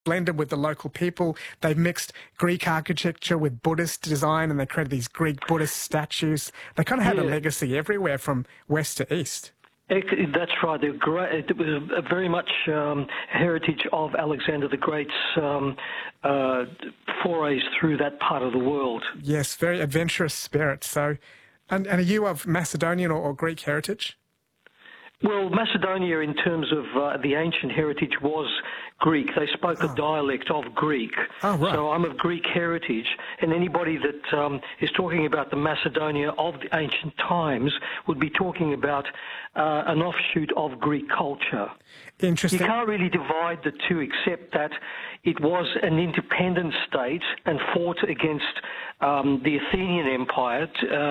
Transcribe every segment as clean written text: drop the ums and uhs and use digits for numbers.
blended with the local people. They've mixed Greek architecture with Buddhist design, and they created these Greek Buddhist statues. They kind of had a legacy everywhere from west to east. That's right. They're great. It was very much heritage of Alexander the Great's forays through that part of the world. Yes, very adventurous spirit. So, and are you of Macedonian or Greek heritage? Well, Macedonia, in terms of the ancient heritage, was Greek. They spoke a dialect of Greek. Oh, right. So I'm of Greek heritage, and anybody that is talking about the Macedonia of the ancient times would be talking about an offshoot of Greek culture. Interesting. You can't really divide the two, except that it was an independent state and fought against the Athenian Empire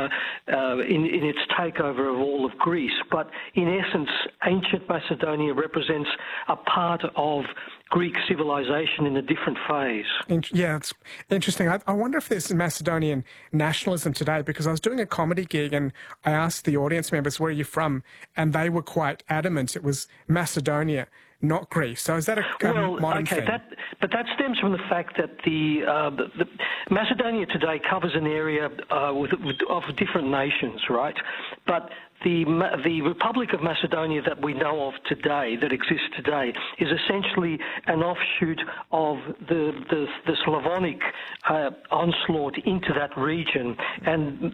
in its takeover of all of Greece. But in essence, ancient Macedonia represents a part of Greek civilization in a different phase. Yeah, it's interesting. I wonder if there's Macedonian nationalism today, because I was doing a comedy gig and I asked the audience members, where are you from? And they were quite adamant it was Macedonia, not Greece. So is that a modern thing? But that stems from the fact that the Macedonia today covers an area of different nations, right? But the Republic of Macedonia that we know of today, that exists today, is essentially an offshoot of the Slavonic onslaught into that region, and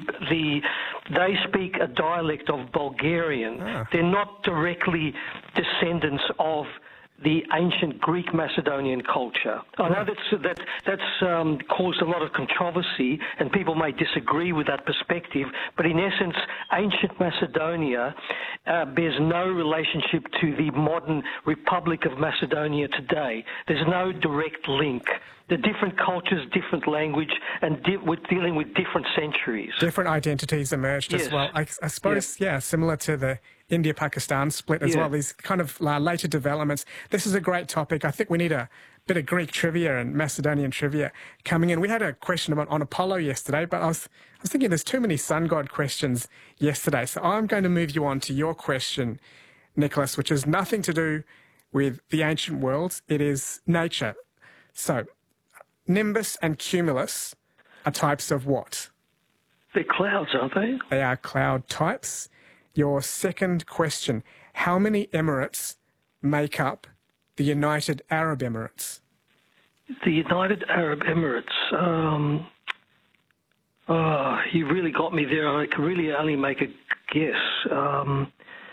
they speak a dialect of Bulgarian. They're not directly descendants of the ancient Greek Macedonian culture. I know that's caused a lot of controversy, and people may disagree with that perspective, but in essence, ancient Macedonia bears no relationship to the modern Republic of Macedonia today. There's no direct link. The different cultures, different language, and we're dealing with different centuries. Different identities emerged as well. I suppose, similar to the India-Pakistan split as well, these kind of later developments. This is a great topic. I think we need a bit of Greek trivia and Macedonian trivia coming in. We had a question on Apollo yesterday, but I was thinking there's too many sun god questions yesterday. So I'm going to move you on to your question, Nicholas, which has nothing to do with the ancient worlds. It is nature. So nimbus and cumulus are types of what? They're clouds, aren't they? They are cloud types. Your second question, how many emirates make up the United Arab Emirates? The United Arab Emirates. You really got me there. I can really only make a guess.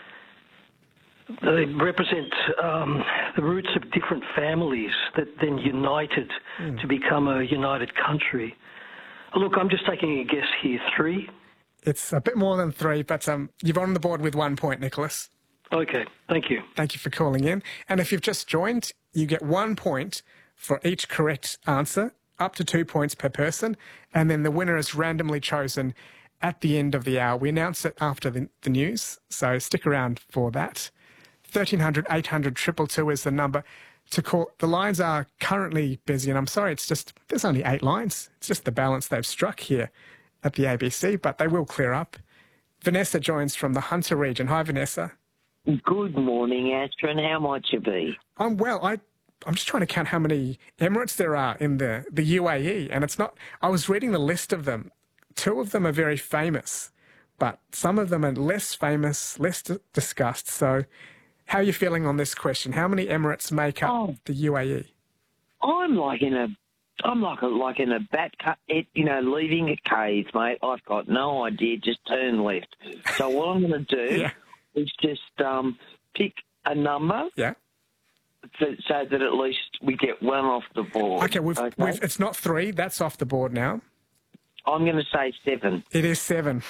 They represent the roots of different families that then united to become a united country. Look, I'm just taking a guess here. 3? It's a bit more than 3, but you're on the board with 1 point, Nicholas. Okay, thank you. Thank you for calling in. And if you've just joined, you get 1 point for each correct answer, up to 2 points per person, and then the winner is randomly chosen at the end of the hour. We announce it after the news, so stick around for that. 1300 800 222 is the number to call. The lines are currently busy, and I'm sorry, there's only 8 lines. It's just the balance they've struck here at the ABC, but they will clear up. Vanessa joins from the Hunter region. Hi, Vanessa. Good morning, Astron. How might you be? I'm well. I'm just trying to count how many Emirates there are in the UAE, and it's not. I was reading the list of them. 2 of them are very famous, but some of them are less famous, less discussed. So how are you feeling on this question? How many Emirates make up the UAE? I'm like in a bat, leaving a cave, mate. I've got no idea. Just turn left. So what I'm going to do is just pick a number. Yeah. So that at least we get 1 off the board. Okay, it's not 3. That's off the board now. I'm going to say 7. It is 7.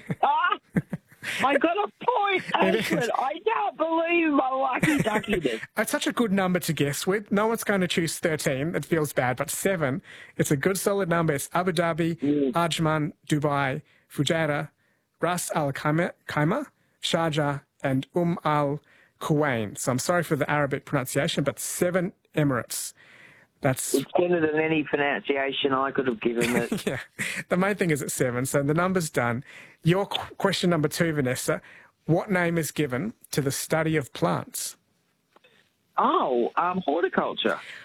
I got a point, Ashford. I can't believe my lucky duckiness. It's such a good number to guess with. No one's going to choose 13. It feels bad. But 7, it's a good solid number. It's Abu Dhabi, Ajman, Dubai, Fujairah, Ras Al Khaimah, Sharjah, and Al Quwain. So I'm sorry for the Arabic pronunciation, but 7 Emirates. It's better than any pronunciation I could have given it. Yeah. The main thing is it's 7, so the number's done. Your question number 2, Vanessa. What name is given to the study of plants? Horticulture.